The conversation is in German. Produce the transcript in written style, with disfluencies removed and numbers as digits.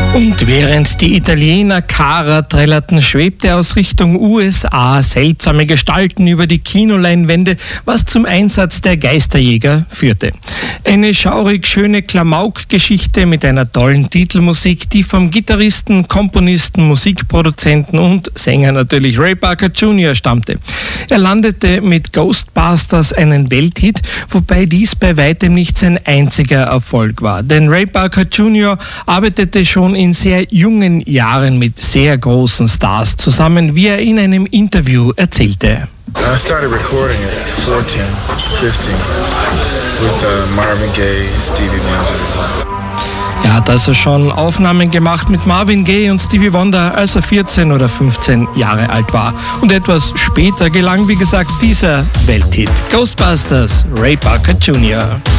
Und während die Italiener Cara trällerten, schwebte aus Richtung USA seltsame Gestalten über die Kinoleinwände, was zum Einsatz der Geisterjäger führte. Eine schaurig schöne Klamauk-Geschichte mit einer tollen Titelmusik, die vom Gitarristen, Komponisten, Musikproduzenten und Sänger natürlich Ray Parker Jr. stammte. Er landete mit Ghostbusters einen Welthit, wobei dies bei weitem nicht sein einziger Erfolg war. Denn Ray Parker Jr. arbeitete schon in sehr jungen Jahren mit sehr großen Stars zusammen, wie er in einem Interview erzählte. I started recording at 14, 15 with Marvin Gaye, Stevie Wonder. Er hat also schon Aufnahmen gemacht mit Marvin Gaye und Stevie Wonder, als er 14 oder 15 Jahre alt war. Und etwas später gelang, wie gesagt, dieser Welthit. Ghostbusters, Ray Parker Jr.